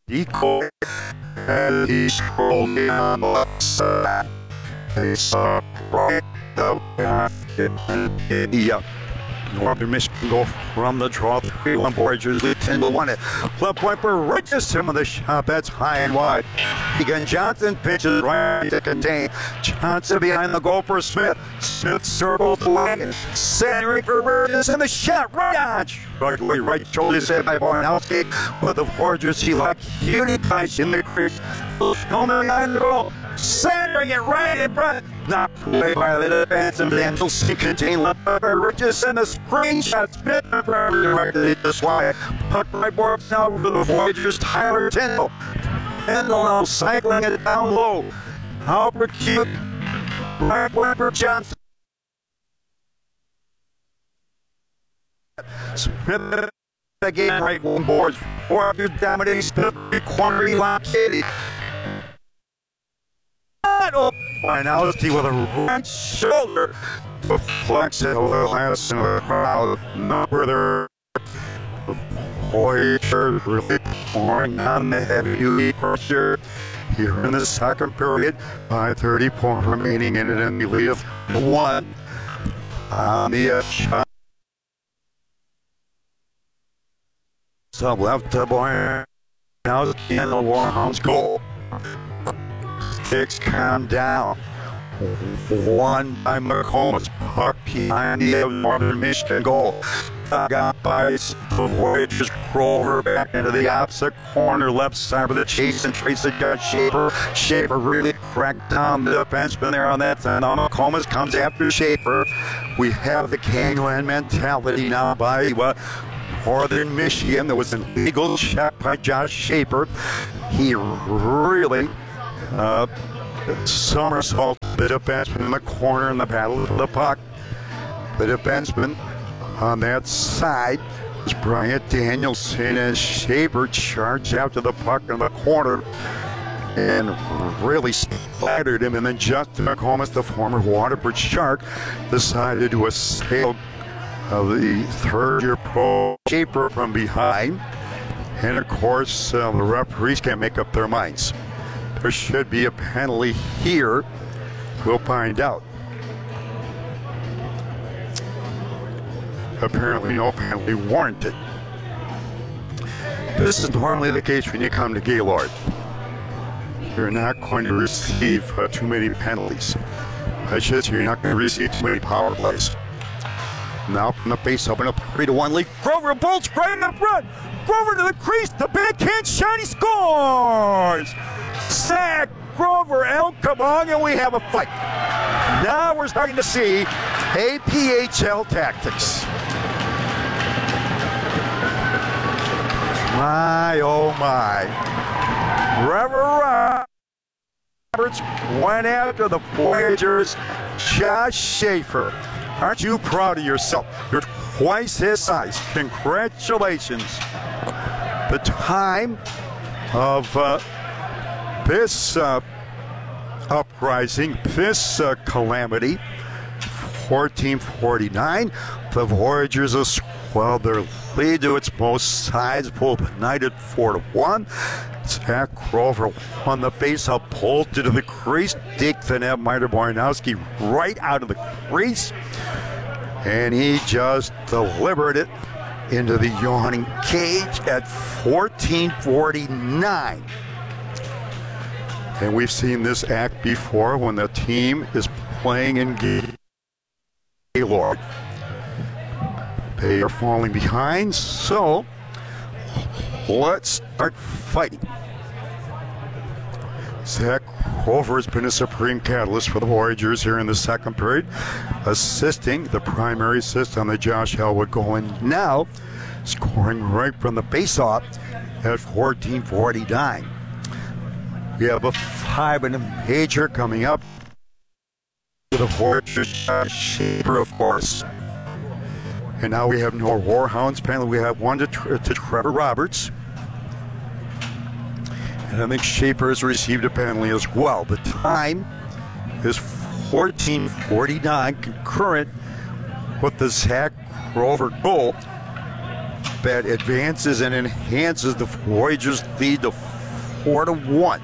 decoy, and he strolled down the left side. They saw right up in the Northern Michigan go from the draw. 3-1 Voyagers lead 10-1. Left wiper right to some of the shot. That's high and wide. Again, Johnson pitches right to contain. Johnson behind the goal for Smith. Smith circles the line. Centering for Burgess and the shot right on. Right shoulder set by Barnowski. But the Voyagers see like huge guys in the crease. Coming behind the goal. Centering it right in front. Not played by the defense, and then you'll see contain left Richards and the screenshot. Smith directed it this way. Puck right board now for the Voyagers. Tyler Tyndall. Tyndall now cycling it down low. Albert Cute. Right Weber Johnson. Smith again right one boards. Voyagers dominating Smith. Corner located. Barnowski with a right shoulder deflects it over the last in the crowd. Number there. The Voyagers really pouring on the heavy pressure here in the second period. 5:30 points remaining in it, and the lead of 1 on the shot. Sub left to Barnowski and the Warhounds goal. Sticks calm down. One by McComas. Puck behind the Northern Michigan goal. Got by the Voyagers. Grover back into the opposite corner, left side with the chase and trace it. Got Schaefer. Schaefer really cracked down the defenseman there on that. And now McComas comes after Schaefer. We have the Gangland mentality now by Northern Michigan. There was an illegal shot by Josh Schaefer. He really somersault the defenseman in the corner in the battle for the puck. The defenseman on that side was Bryant Danielson, as Schaefer charged after the puck in the corner and really splattered him. And then Justin McComas, the former Waterford Shark, decided to assail the third-year pro Schaefer from behind. And of course, the referees can't make up their minds. There should be a penalty here. We'll find out. Apparently no penalty warranted. This is normally the case when you come to Gaylord. You're not going to receive too many penalties. I should say you're not going to receive too many power plays. Now from the face up and up 3-1 lead. Grover bolts right in the front. Grover to the crease. The backhand shot. He scores. Sack, Grover, El Kabong, and we have a fight. Now we're starting to see APHL tactics. My, oh my. Trevor Roberts went after the Voyagers. Josh Schaefer. Aren't you proud of yourself? You're twice his size. Congratulations. The time of this uprising, this calamity, 14:49. The Voyagers have swelled their lead to its most sizable night at 4-1. Zach Grover on the face-up, pulled to the crease. Dick the net, Miter Barnowski right out of the crease. And he just delivered it into the yawning cage at 14:49. And we've seen this act before when the team is playing in Gaylord. They are falling behind, so let's start fighting. Zach Grover has been a supreme catalyst for the Voyagers here in the second period, assisting the primary assist on the Josh Elwood goal, and now scoring right from the face-off at 14:49. We have a 5 and a major coming up. The Voyagers, Schaefer, of course. And now we have no Warhounds. Apparently we have one to Trevor Roberts. And I think Schaefer has received a penalty as well. The time is 14:49, concurrent with the Zach Grover goal that advances and enhances the Voyagers' lead to 4-1.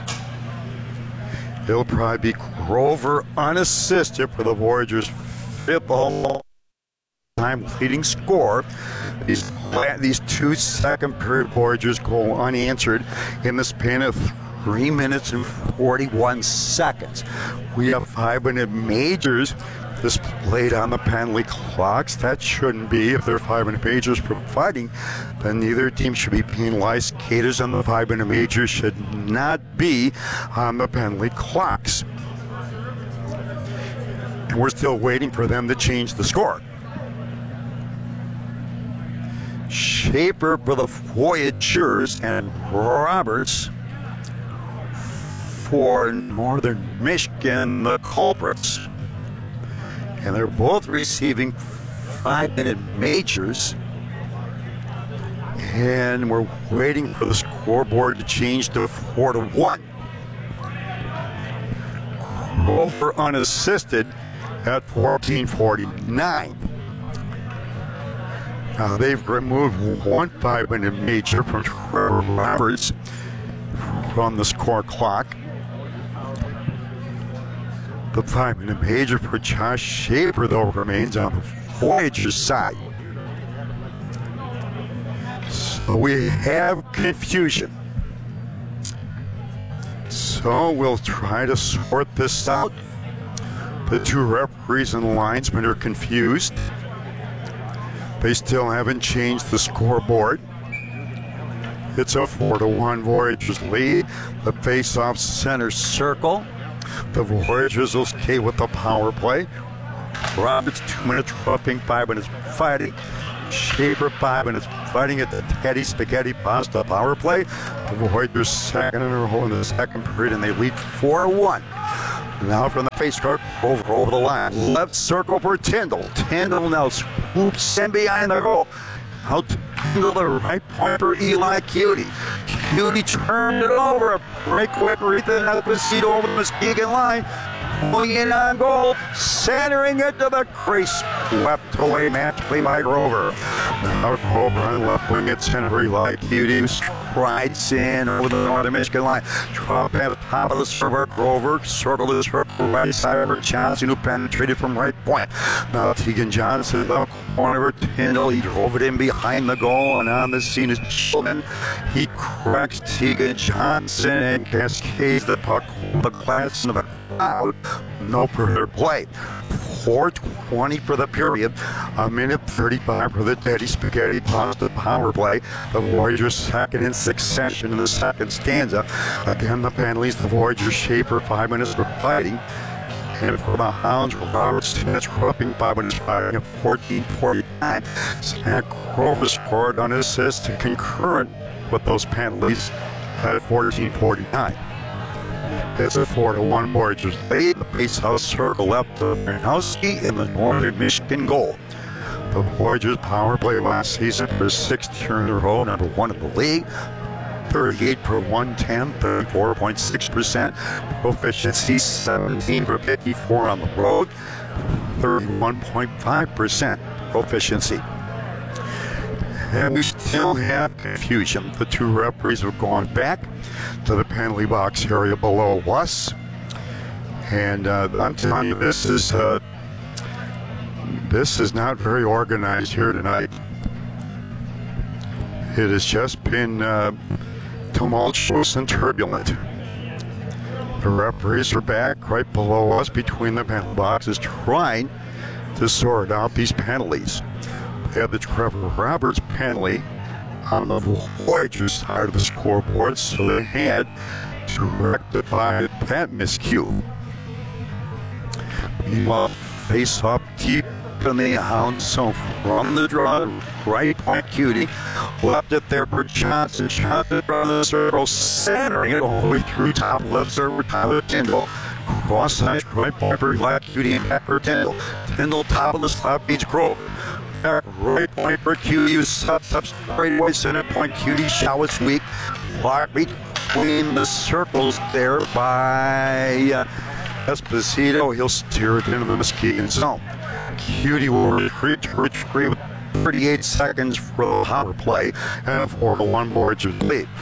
It'll probably be Grover unassisted for the Voyageurs' fifth all-time leading score. These 2 second period Voyageurs go unanswered in the span of 3 minutes and 41 seconds. We have 5-minute majors displayed on the penalty clocks. That shouldn't be. If there are 5-minute majors for fighting, then neither team should be penalized. Skaters on the 5-minute majors should not be on the penalty clocks. And we're still waiting for them to change the score. Schaefer for the Voyageurs and Roberts for Northern Michigan, the culprits. And they're both receiving 5-minute majors. And we're waiting for the scoreboard to change to 4-1. Grover unassisted at 14:49. Now they've removed 1 5-minute major from Trevor Roberts from the score clock. The 5-minute major for Josh Schaefer, though, remains on the Voyageurs side. So we have confusion. So we'll try to sort this out. The 2 referees and linesmen are confused. They still haven't changed the scoreboard. It's a 4-1 Voyageurs lead. The face-off center circle. The Voyageurs will skate with the power play. Roberts 2 minutes roughing, 5 minutes fighting. Schaefer 5 minutes fighting at the Teddy Spaghetti Pasta power play. The Voyageurs second in a row in the second period, and they lead 4-1. Now from the face guard, over the line. Left circle for Tyndall. Tyndall now swoops in behind the goal. Out to the right point for Eli Cutie. Cutie turned it over. Right quick, Ethan Esposito over the Muskegon line. Pulling in on goal. Centering it to the crease. Swept away, match play by Grover. Now Grover on left wing at center. Eli Cutie strides in over the Northern Michigan line. Drop at the top of the server. Grover circled his right side over Johnson, who penetrated from right point. Now Tegan Johnson, the corner of Tyndall. He drove it in behind the goal, and on the scene is Chilman. He cracks Tegan Johnson and cascades the puck over the glass of the crowd. No further play. 4:20 for the period. 1:35 for the Teddy Spaghetti Pasta power play. The Voyageurs second in succession in the second stanza. Again, the penalties. The Voyageurs Schaefer 5 minutes for fighting. And for the Hounds, Roberts 2 minutes roughing, 5 minutes fighting at 14:49. Zach Grover scored on assist concurrent with those penalties at 14:49. It's a 4-1 Voyageurs lead. The faceoff circle left to Bernowski in the Northern Michigan goal. The Voyageurs power play last season for 6th year in a row, number 1 in the league. 38 per 110, 34.6%. Proficiency 17 for 54 on the road, 31.5% proficiency. And we still have confusion. The 2 referees have gone back to the penalty box area below us. And I'm telling you, this is not very organized here tonight. It has just been tumultuous and turbulent. The referees are back right below us between the penalty boxes, trying to sort out these penalties. They had the Trevor Roberts penalty on the Voyageurs side of the scoreboard, so they had to rectify that miscue. Meanwhile, face up deep in the Hounds zone from the draw, right point Cutie, left it there for Johnson. Johnson from the circle, centering it all the way through top left server Tyler Tyndall. Cross side right point for Eli Cutie and back for Tyndall. Tyndall top of the slot beats Grove. Back right point for Cutie, who steps up straight away, center point. Cutie shot was weak. Block between the circles there by Esposito. He'll steer it into the Muskegon zone. Cutie will retreat with 38 seconds for the power play and a 4-1 Voyageurs lead.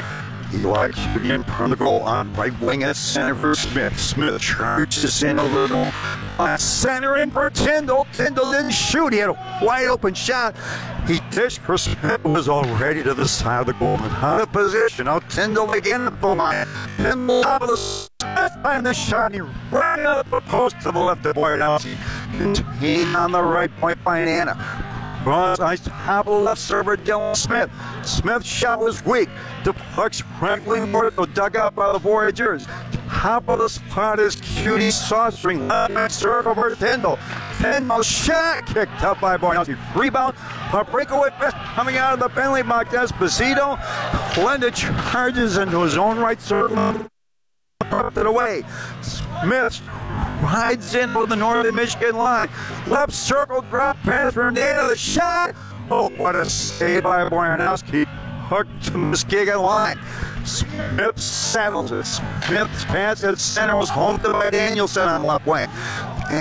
Eli shooting from the goal on right wing at center for Smith. Smith charges in a little. Center in for Tyndall. Tyndall didn't shoot. He had a wide open shot. He dished for Smith, was already to the side of the goal. Out of position. Now Tyndall again at the line. Tyndall top of the Smith find the shot. He ran up the post to the left of Boyd. Contained on the right point by Nana. Cross ice top of the left server, Dylan Smith. Smith's shot was weak. The puck's crackling for the dugout by the Voyagers. Top of the spot is Cutie Sawstring. Left circle for Tyndall. Tyndall shot kicked up by Boyd. Rebound. A breakaway pass coming out of the penalty box. Esposito. Glenda charges into his own right circle. Up and away. Smith rides in with the Northern Michigan line. Left circle drop pass from Nana. The shot. Oh, what a save by Boyanowski. Hooked to the Muskegon line. Smith settles it. Smith's pass at center was home to by Danielson on left wing.